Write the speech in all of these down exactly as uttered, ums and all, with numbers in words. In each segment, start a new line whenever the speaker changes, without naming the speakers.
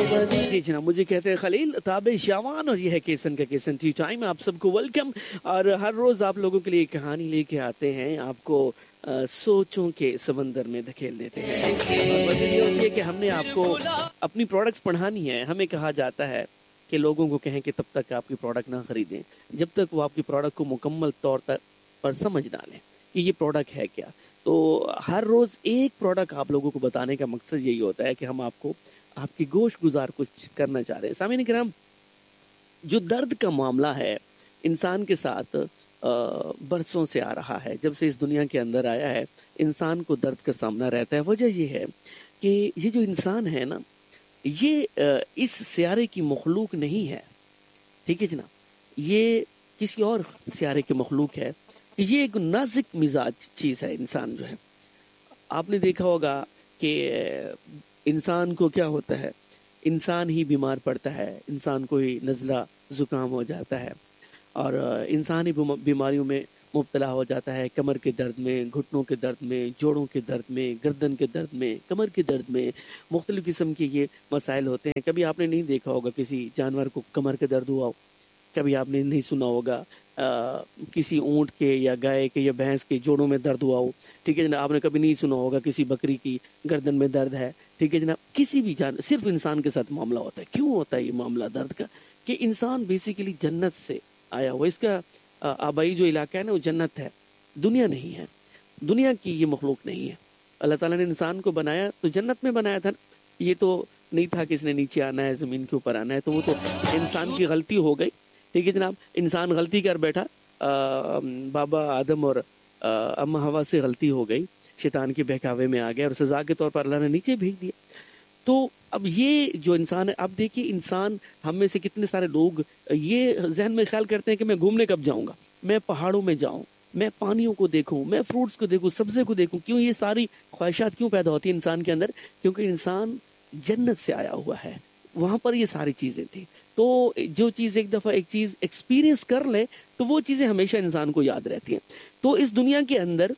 जी जनाब, मुझे कहते हैं खलील ताबे शावान और ये है केसन का केसन टी टाइम। आप सबको वेलकम। और हर रोज आप लोगों के लिए कहानी लेके आते हैं, आपको आ, सोचों के समंदर में धकेल देते हैं। और वजह ये होती है कि हमने आपको अपनी प्रोडक्ट्स पढ़ानी है। हमें कहा जाता है कि लोगों को कहें कि तब तक आपकी प्रोडक्ट ना खरीदें जब तक वो आपकी प्रोडक्ट को मुकम्मल तौर पर समझ ना लें कि ये प्रोडक्ट है क्या। तो हर रोज एक प्रोडक्ट आप लोगों को बताने का मकसद यही होता है कि हम आपको आपकी गोश गुजार कुछ करना चाह रहे हैं। सामीन किराम, जो दर्द का मामला है इंसान के साथ बरसों से आ रहा है। जब से इस दुनिया के अंदर आया है इंसान को दर्द का सामना रहता है। वजह यह है कि ये जो इंसान है ना, ये इस सियारे की मखलूक नहीं है, ठीक है जनाब, ये किसी और सियारे की मखलूक है। ये एक नाजुक मिजाज चीज़ है। इंसान जो है, आपने देखा होगा कि इंसान को क्या होता है, इंसान ही बीमार पड़ता है, इंसान को ही नज़ला ज़ुकाम हो जाता है और इंसान ही बीमारियों में मुब्तला हो जाता है। कमर के दर्द में, घुटनों के दर्द में, जोड़ों के दर्द में, गर्दन के दर्द में, कमर के दर्द में, मुख्तलिफ़ किस्म के ये मसाइल होते हैं। कभी आपने नहीं देखा होगा किसी जानवर को कमर के दर्द हुआ हो, कभी आपने नहीं सुना होगा आ, किसी ऊँट के या गाय के या भैंस के जोड़ों में दर्द हुआ हो, ठीक है जनाब। आपने कभी नहीं सुना होगा किसी बकरी की गर्दन में दर्द है, ठीक है जनाब। किसी भी जान, सिर्फ इंसान के साथ मामला होता है। क्यों होता है ये मामला दर्द का? कि इंसान बेसिकली जन्नत से आया हुआ, इसका आबाई जो इलाका है ना वो जन्नत है, दुनिया नहीं है। दुनिया की ये मखलूक नहीं है। अल्लाह ताला ने इंसान को बनाया तो जन्नत में बनाया था। ये तो नहीं था कि इसने नीचे आना है, ज़मीन के ऊपर आना है। तो वो तो इंसान की गलती हो गई, ठीक है जनाब। इंसान गलती कर बैठा, आ, बाबा आदम और आ, अम्मा हवा से गलती हो गई, शैतान के बहकावे में आ गया और सज़ा के तौर पर अल्लाह ने नीचे भेज दिया। तो अब ये जो इंसान है, अब देखिए इंसान, हम में से कितने सारे लोग ये जहन में ख्याल करते हैं कि मैं घूमने कब जाऊंगा, मैं पहाड़ों में जाऊं, मैं पानियों को देखूं, मैं फ्रूट्स को देखूं, सब्ज़े को देखूं। क्यों ये सारी ख्वाहिशात क्यों पैदा होती है इंसान के अंदर? क्योंकि इंसान जन्नत से आया हुआ है, वहां पर ये सारी चीज़ें थी। तो जो चीज़ एक दफ़ा एक चीज़ एक्सपीरियंस कर ले तो वो चीज़ें हमेशा इंसान को याद रहती हैं। तो इस दुनिया के अंदर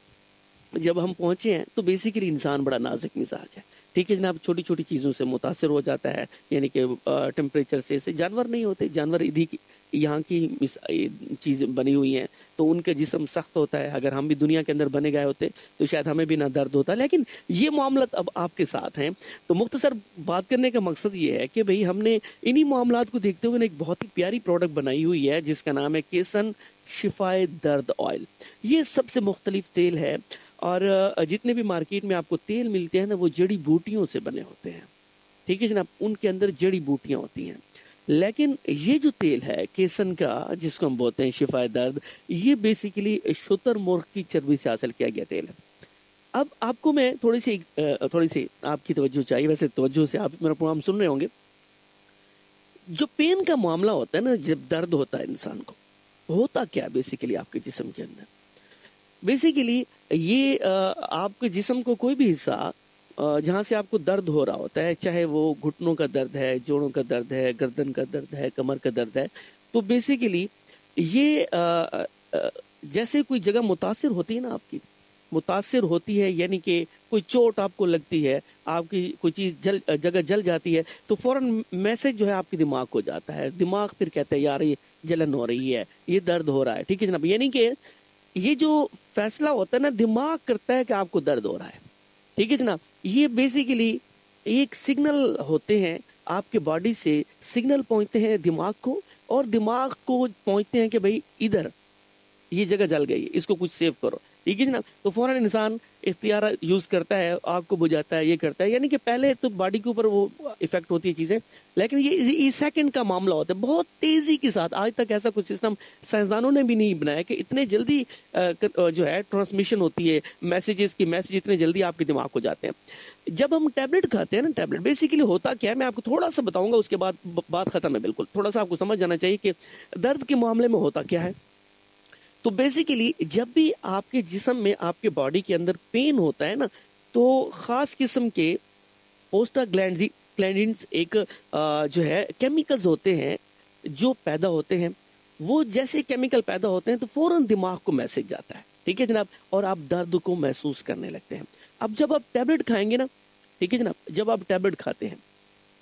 जब हम पहुंचे हैं तो बेसिकली इंसान बड़ा नाजुक मिजाज है, ठीक है जनाब। छोटी छोटी चीज़ों से मुतासर हो जाता है, यानी कि टेम्परेचर से से जानवर नहीं होते। जानवर इधर की यहाँ की चीज़ें बनी हुई हैं तो उनका जिस्म सख्त होता है। अगर हम भी दुनिया के अंदर बने गए होते तो शायद हमें भी ना दर्द होता। लेकिन ये मामला अब आपके साथ हैं। तो मुख्तसर बात करने का मकसद ये है कि भाई हमने इन्हीं मामलात को देखते हुए एक बहुत ही प्यारी प्रोडक्ट बनाई हुई है जिसका नाम है केसन शिफाए दर्द ऑयल। ये सबसे मुख्तलिफ तेल है और जितने भी मार्केट में आपको तेल मिलते हैं ना वो जड़ी बूटियों से बने होते हैं, ठीक है जनाब। उनके अंदर जड़ी बूटियां होती हैं। लेकिन ये जो तेल है केसन का, जिसको हम बोलते हैं शिफाए दर्द, ये बेसिकली शुतुरमुर्ग की चर्बी से हासिल किया गया तेल है। अब आपको मैं थोड़ी सी थोड़ी सी आपकी तवज्जो चाहिए। वैसे तवज्जो से आप मेरा प्रोग्राम सुन रहे होंगे। जो पेन का मामला होता है ना, जब दर्द होता है इंसान को, होता क्या बेसिकली आपके जिस्म के अंदर? बेसिकली ये आपके जिस्म को कोई भी हिस्सा जहाँ से आपको दर्द हो रहा होता है, चाहे वो घुटनों का दर्द है, जोड़ों का दर्द है, गर्दन का दर्द है, कमर का दर्द है, तो बेसिकली ये जैसे कोई जगह मुतासिर होती है ना, आपकी मुतासिर होती है, यानी कि कोई चोट आपको लगती है, आपकी कोई चीज़ जल जगह जल जाती है तो फौरन मैसेज जो है आपके दिमाग को जाता है। दिमाग फिर कहता है यार ये जलन हो रही है, ये दर्द हो रहा है, ठीक है जनाब। यानी कि ये जो फैसला होता है ना, दिमाग करता है कि आपको दर्द हो रहा है, ठीक है जनाब। ये बेसिकली एक सिग्नल होते हैं, आपके बॉडी से सिग्नल पहुंचते हैं दिमाग को और दिमाग को पहुंचते हैं कि भाई इधर ये जगह जल गई है, इसको कुछ सेव करो, ठीक है जनाब। तो फौरन इंसान इख्तियार यूज करता है, आग को बुझाता है, ये करता है। यानी कि पहले तो बॉडी के ऊपर वो इफेक्ट होती है चीजें, लेकिन ये इस सेकंड का मामला होता है बहुत तेजी के साथ। आज तक ऐसा कुछ सिस्टम साइंसदानों ने भी नहीं बनाया कि इतने जल्दी जो है ट्रांसमिशन होती है मैसेजेस की, मैसेज इतने जल्दी आपके दिमाग को जाते हैं। जब हम टैबलेट खाते हैं ना, टैबलेट बेसिकली होता क्या है मैं आपको थोड़ा सा बताऊंगा, उसके बाद बात खत्म है बिल्कुल। थोड़ा सा आपको समझ जाना चाहिए कि दर्द के मामले में होता क्या है। तो बेसिकली जब भी आपके जिस्म में, आपके बॉडी के अंदर पेन होता है ना, तो खास किस्म के प्रोस्टाग्लैंडिन्स एक जो है केमिकल्स होते हैं जो पैदा होते हैं। वो जैसे केमिकल पैदा होते हैं तो फौरन दिमाग को मैसेज जाता है, ठीक है जनाब, और आप दर्द को महसूस करने लगते हैं। अब जब आप टैबलेट खाएंगे ना, ठीक है जनाब, जब आप टैबलेट खाते हैं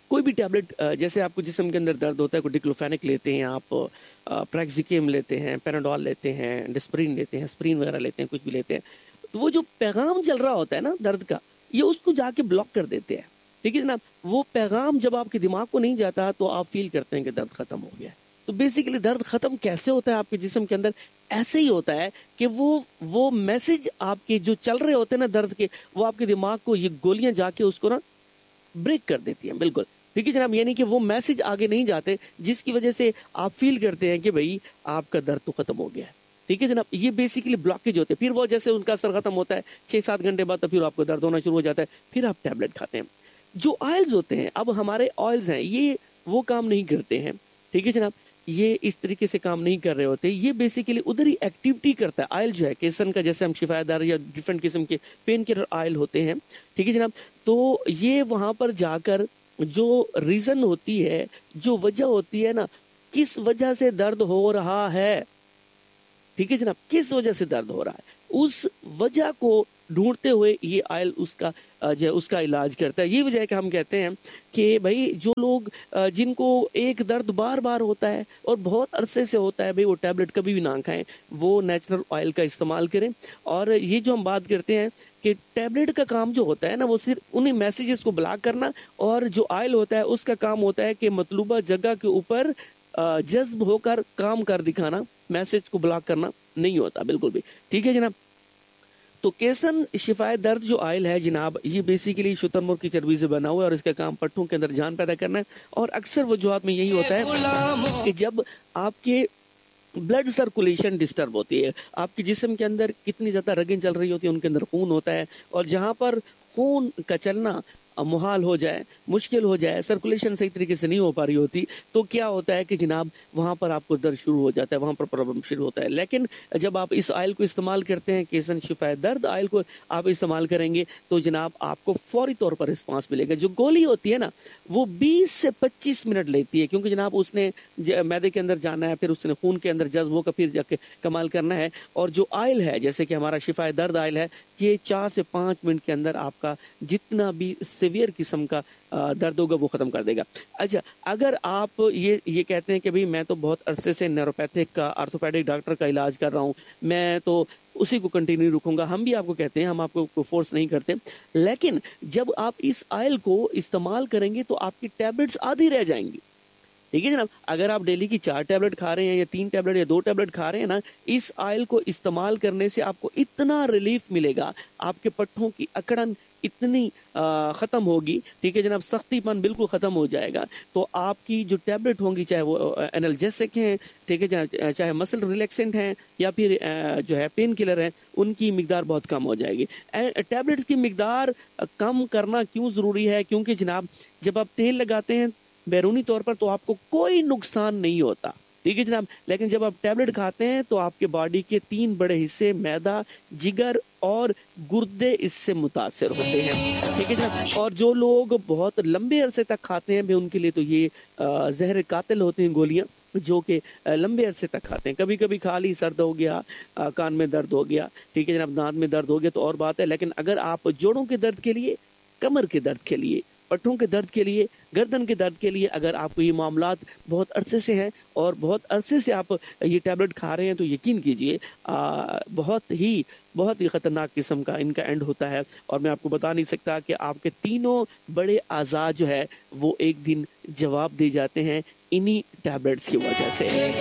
कोई भी टैबलेट, जैसे आपको जिस्म के अंदर दर्द होता है, कोई डिक्लोफेनिक लेते हैं आप, प्रेक्सिकेम लेते हैं, पैराडोल लेते हैं, डिस्प्रिन लेते हैं, स्प्रिन वगैरह लेते हैं, कुछ भी लेते हैं, तो वो जो पैगाम चल रहा होता है ना दर्द का, ये उसको जाके ब्लॉक कर देते हैं। ठीक है जनाब, वो पैगाम जब आपके दिमाग को नहीं जाता तो आप फील करते हैं कि दर्द खत्म हो गया है। तो बेसिकली दर्द खत्म कैसे होता है आपके जिस्म के अंदर? ऐसे ही होता है कि वो वो मैसेज आपके जो चल रहे होते हैं ना दर्द के, वो आपके दिमाग को ये गोलियां जाके उसको ना ब्रेक कर देती हैं। बिल्कुल ठीक है जनाब, यानी कि वो मैसेज आगे नहीं जाते, जिसकी वजह से आप फील करते हैं कि भाई आपका दर्द तो खत्म हो गया है। ठीक है जनाब, ये बेसिकली ब्लॉकेज होते हैं। फिर वो जैसे उनका असर खत्म होता है छह सात घंटे बाद, तो फिर आपको दर्द होना शुरू हो जाता है, फिर आप टैबलेट खाते हैं। जो ऑयल्स होते हैं, अब हमारे ऑयल्स हैं, ये वो काम नहीं करते हैं। ठीक है जनाब, ये इस तरीके से काम नहीं कर रहे होते, ये बेसिकली उधर ही एक्टिविटी करता है। ऑयल जो है केसन का, जैसे हम शिफायतदार या डिफरेंट किस्म के पेन किलर ऑयल होते हैं, ठीक है जनाब, तो ये वहां पर जाकर जो रीजन होती है, जो वजह होती है ना, किस वजह से दर्द हो रहा है, ठीक है जनाब, किस वजह से दर्द हो रहा है, उस वजह को ढूंढते हुए ये ऑयल उसका जो उसका इलाज करता है। ये वजह है कि हम कहते हैं कि भाई जो लोग जिनको एक दर्द बार बार होता है और बहुत अरसे से होता है, भाई वो टैबलेट कभी भी ना खाएं, वो नेचुरल ऑयल का इस्तेमाल करें। और ये जो हम बात करते हैं कि टैबलेट का काम जो होता है ना, वो सिर्फ उन्हीं मैसेजेस को ब्लॉक करना, और जो ऑयल होता है उसका काम होता है कि मतलूबा जगह के ऊपर जज्ब होकर काम कर दिखाना, मैसेज को ब्लॉक करना नहीं होता बिल्कुल भी। ठीक है जनाब, तो केसन शिफाए दर्द जो ऑयल है जनाब, ये बेसिकली शुतुरमुर्ग की चर्बी से बना हुआ है और इसका काम पट्टों के अंदर जान पैदा करना है। और अक्सर वजूहात में यही होता है कि जब आपके ब्लड सर्कुलेशन डिस्टर्ब होती है, आपके जिस्म के अंदर कितनी ज्यादा रगें चल रही होती है, उनके अंदर खून होता है, और जहां पर खून का चलना मुहाल हो जाए, मुश्किल हो जाए, सर्कुलेशन सही तरीके से नहीं हो पा रही होती, तो क्या होता है कि जनाब वहां पर आपको दर्द शुरू हो जाता है, वहां पर प्रॉब्लम शुरू होता है। लेकिन जब आप इस ऑयल को इस्तेमाल करते हैं, केसन शिफाए दर्द ऑयल को आप इस्तेमाल करेंगे, तो जनाब आपको फौरी तौर पर रिस्पांस मिलेगा। जो गोली होती है ना, वो बीस से पच्चीस मिनट लेती है, क्योंकि जनाब उसने मैदे के अंदर जाना है, फिर उसने खून के अंदर जज्बों का फिर जाके कमाल करना है। और जो ऑयल है, जैसे कि हमारा शिफाए दर्द ऑयल है, ये चार से पांच मिनट के अंदर आपका जितना भी सीवियर किस्म का दर्द होगा वो खत्म कर देगा। अच्छा, अगर आप ये ये कहते हैं कि भाई मैं तो बहुत अरसे से न्यूरोपैथिक का, आर्थोपेडिक डॉक्टर का इलाज कर रहा हूँ, मैं तो उसी को कंटिन्यू रखूंगा, हम भी आपको कहते हैं, हम आपको फोर्स नहीं करते, लेकिन जब आप इस ऑयल को इस्तेमाल करेंगे तो आपकी टैबलेट्स आधी रह जाएंगी। ठीक है जनाब, अगर आप डेली की चार टैबलेट खा रहे हैं या तीन टैबलेट या दो टैबलेट खा रहे हैं ना, इस ऑयल को इस्तेमाल करने से आपको इतना रिलीफ मिलेगा, आपके पट्टों की अकड़न इतनी खत्म होगी, ठीक है जनाब, सख्तीपन बिल्कुल खत्म हो जाएगा। तो आपकी जो टैबलेट होंगी, चाहे वो एनाल्जेसिक हैं, ठीक है, चाहे मसल रिलैक्सेंट हैं, या फिर जो है पेन किलर हैं, उनकी मिकदार बहुत कम हो जाएगी। टैबलेट्स की मिकदार कम करना क्यों जरूरी है? क्योंकि जनाब जब आप तेल लगाते हैं बैरूनी तौर पर तो आपको कोई नुकसान नहीं होता, ठीक है जनाब, लेकिन जब आप टैबलेट खाते हैं तो आपके बॉडी के तीन बड़े हिस्से, मैदा, जिगर और गुर्दे, इससे मुतासर होते हैं। ठीक है जनाब, और जो लोग बहुत लंबे अरसे तक खाते हैं, उनके लिए तो ये जहर कातिल होते हैं गोलियां, जो कि लंबे अरसे तक खाते हैं। कभी कभी खा ली, सर्द हो गया, कान में दर्द हो गया, ठीक है जनाब, दांत में दर्द हो गया तो और बात है, लेकिन अगर आप जोड़ों के दर्द के लिए, कमर के दर्द के लिए, पट्टों के दर्द के लिए, गर्दन के दर्द के लिए, अगर आपको ये मामलात बहुत अरसे से हैं और बहुत अरसे से आप ये टैबलेट खा रहे हैं, तो यकीन कीजिए बहुत ही बहुत ही खतरनाक किस्म का इनका एंड होता है। और मैं आपको बता नहीं सकता कि आपके तीनों बड़े आज़ाद जो है वो एक दिन जवाब दे जाते हैं इन्हीं टैबलेट्स की वजह से।